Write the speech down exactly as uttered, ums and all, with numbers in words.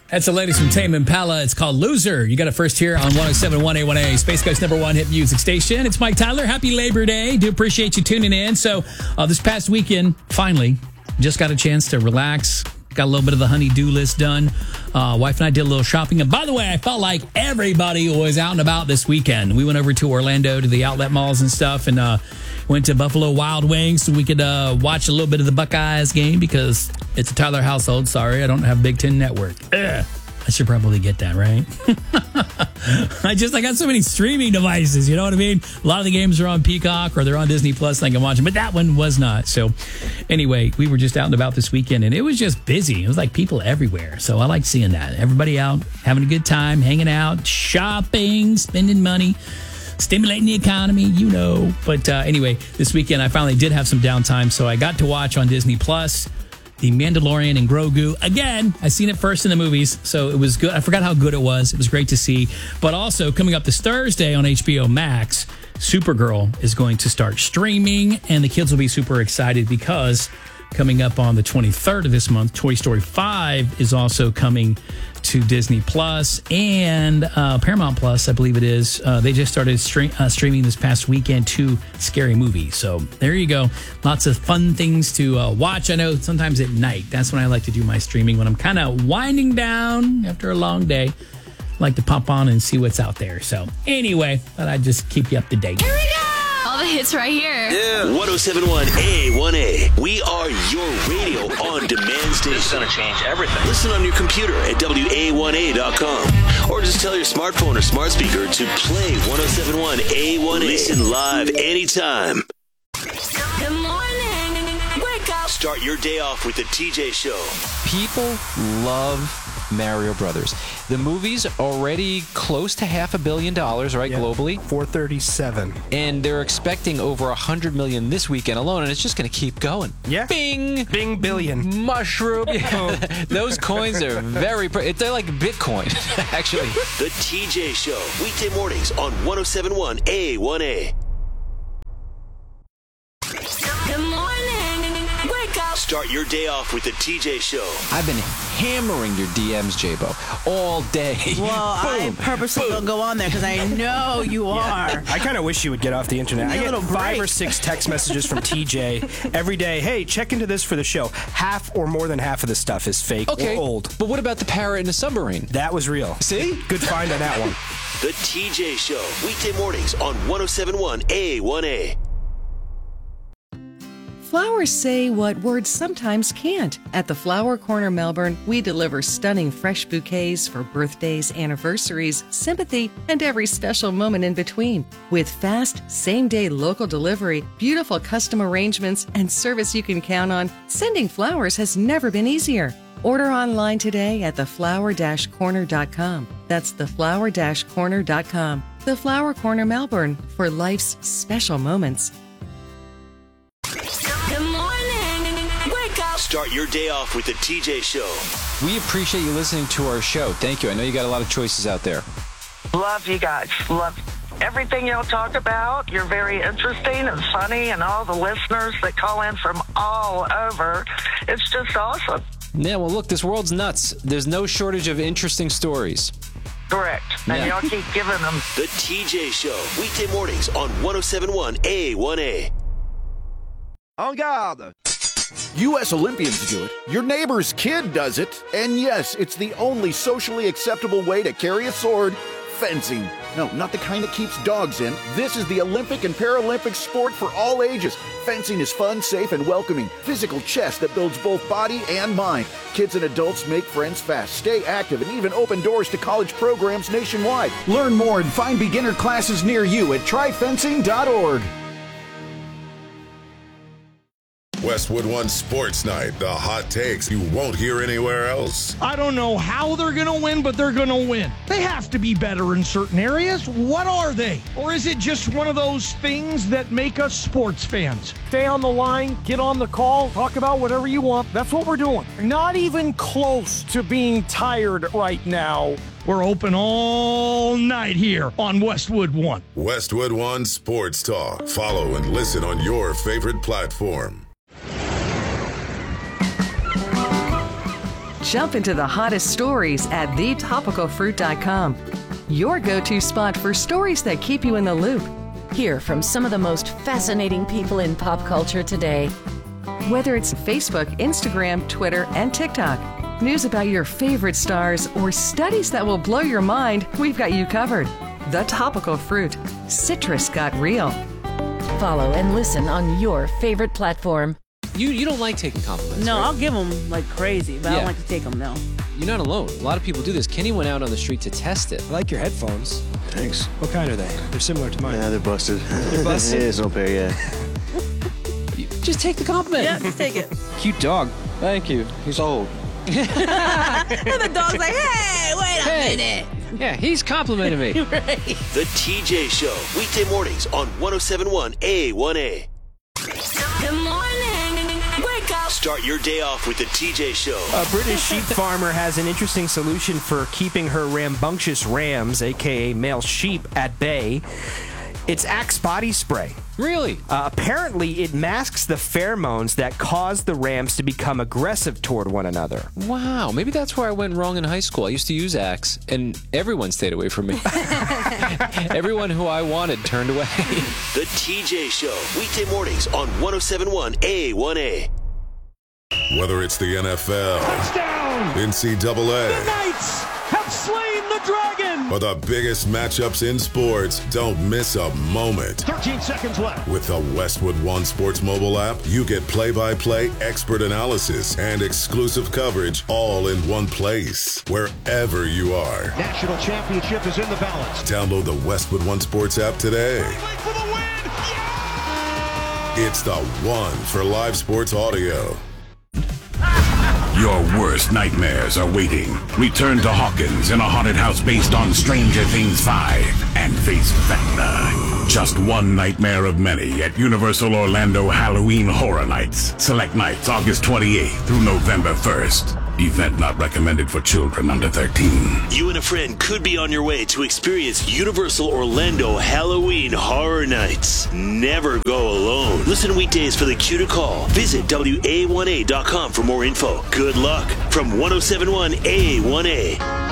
That's the latest from Tame Impala. It's called Loser. You got it first here on one oh seven point one A one A, Space Coast number one hit music station. It's Mike Tyler. Happy Labor Day. Do appreciate you tuning in. So uh, this past weekend, finally, just got a chance to relax. Got a little bit of the honey-do list done. Uh, wife and I did a little shopping. And by the way, I felt like everybody was out and about this weekend. We went over to Orlando to the outlet malls and stuff, and uh, went to Buffalo Wild Wings so we could uh, watch a little bit of the Buckeyes game because it's a Tyler household. Sorry, I don't have Big Ten Network. Ugh. I should probably get that, right? I just, I got so many streaming devices, you know what I mean? A lot of the games are on Peacock or they're on Disney Plus, and I can watch them, but that one was not. So anyway, we were just out and about this weekend, and it was just busy. It was like people everywhere. So I like seeing that. Everybody out, having a good time, hanging out, shopping, spending money, stimulating the economy, you know. But uh, anyway, this weekend I finally did have some downtime, so I got to watch on Disney Plus The Mandalorian and Grogu. Again, I seen it first in the movies, so it was good. I forgot how good it was. It was great to see. But also, coming up this Thursday on H B O Max, Supergirl is going to start streaming, and the kids will be super excited because coming up on the twenty-third of this month, Toy Story five is also coming to Disney Plus and uh, Paramount Plus, I believe it is. Uh, they just started stream, uh, streaming this past weekend two Scary Movies. So there you go. Lots of fun things to uh, watch. I know sometimes at night, that's when I like to do my streaming, when I'm kind of winding down after a long day. I like to pop on and see what's out there. So anyway, thought I'd just keep you up to date. Here we go! All the hits right here. Yeah. one oh seven point one A one A. We are your radio on demand station. This is going to change everything. Listen on your computer at W A one A dot com. Or just tell your smartphone or smart speaker to play one oh seven point one A one A. Listen live anytime. Good morning. Wake up. Start your day off with the T J Show. People love Mario Brothers. The movie's already close to half a billion dollars, right, yeah, globally? four thirty-seven. And they're expecting over one hundred million this weekend alone, and it's just going to keep going. Yeah. Bing! Bing billion. Mushroom. Yeah. Those coins are very... Pr- they're like Bitcoin, actually. The T J Show. Weekday mornings on one oh seven point one A one A. Good morning. Wake up. Start your day off with the T J Show. I've been hammering your D Ms, J-Bo, all day. Well, I purposely boom. don't go on there because I know you are. I kind of wish you would get off the internet. Give me I a get little five break. or six text messages from T J every day. Hey, check into this for the show. Half or more than half of the stuff is fake Okay, or old. but what about the parrot in the submarine? That was real. See? Good find on that one. The T J Show. Weekday mornings on one oh seven point one A one A. Flowers say what words sometimes can't. At the Flower Corner Melbourne, we deliver stunning fresh bouquets for birthdays, anniversaries, sympathy, and every special moment in between. With fast, same-day local delivery, beautiful custom arrangements, and service you can count on, sending flowers has never been easier. Order online today at the flower dash corner dot com. That's the flower dash corner dot com. The Flower Corner Melbourne, for life's special moments. Good morning. Wake up. Start your day off with the T J Show. We appreciate you listening to our show. Thank you. I know you got a lot of choices out there. Love you guys. Love everything y'all talk about. You're very interesting and funny, and all the listeners that call in from all over. It's just awesome. Yeah, well, look, this world's nuts. There's no shortage of interesting stories. Correct. And Yeah. y'all keep giving them. The T J Show. Weekday mornings on one oh seven point one A one A. En garde! U S Olympians do it, your neighbor's kid does it, and yes, it's the only socially acceptable way to carry a sword, fencing. No, not the kind that keeps dogs in. This is the Olympic and Paralympic sport for all ages. Fencing is fun, safe, and welcoming. Physical chess that builds both body and mind. Kids and adults make friends fast, stay active, and even open doors to college programs nationwide. Learn more and find beginner classes near you at try fencing dot org. Westwood One Sports Night, the hot takes you won't hear anywhere else. I don't know how they're going to win, but they're going to win. They have to be better in certain areas. What are they? Or is it just one of those things that make us sports fans? Stay on the line, get on the call, talk about whatever you want. That's what we're doing. Not even close to being tired right now. We're open all night here on Westwood One. Westwood One Sports Talk. Follow and listen on your favorite platform. Jump into the hottest stories at the topical fruit dot com. Your go-to spot for stories that keep you in the loop. Hear from some of the most fascinating people in pop culture today. Whether it's Facebook, Instagram, Twitter, and TikTok, news about your favorite stars, or studies that will blow your mind, we've got you covered. The Topical Fruit. Citrus got real. Follow and listen on your favorite platform. You you don't like taking compliments, No, right? I'll give them like crazy, but I Yeah. don't like to take them, no. You're not alone. A lot of people do this. Kenny went out on the street to test it. I like your headphones. Thanks. What kind are they? They're similar to mine. Yeah, they're busted. They're busted? Yeah, it's no pair yet. Just take the compliment. Yeah, just take it. Cute dog. Thank you. He's old. And the dog's like, hey, wait a Hey. minute. Yeah, he's complimenting me. Right. The T J Show, weekday mornings on one oh seven point one A one A. Good morning. Wake up. Start your day off with the T J Show. A British sheep farmer has an interesting solution for keeping her rambunctious rams, aka male sheep, at bay. It's Axe body spray. Really? Uh, apparently, it masks the pheromones that cause the rams to become aggressive toward one another. Wow, maybe that's where I went wrong in high school. I used to use Axe, and everyone stayed away from me. Everyone who I wanted turned away. The T J Show, weekday mornings on one oh seven point one A one A. Whether it's the N F L, Touchdown! N C double A, The Knights have slain the dragon! or the biggest matchups in sports, don't miss a moment. thirteen seconds left. With the Westwood One Sports mobile app, you get play-by-play expert analysis and exclusive coverage all in one place, wherever you are. National championship is in the balance. Download the Westwood One Sports app today. For the win! It's the one for live sports audio. Your worst nightmares are waiting. Return to Hawkins in a haunted house based on Stranger Things five and face Vecna. Just one nightmare of many at Universal Orlando Halloween Horror Nights. Select nights August twenty-eighth through November first. Event not recommended for children under thirteen. You and a friend could be on your way to experience Universal Orlando Halloween Horror Nights. Never go alone. Listen weekdays for the cue to call. Visit W A one A dot com for more info. Good luck from one oh seven point one A one A.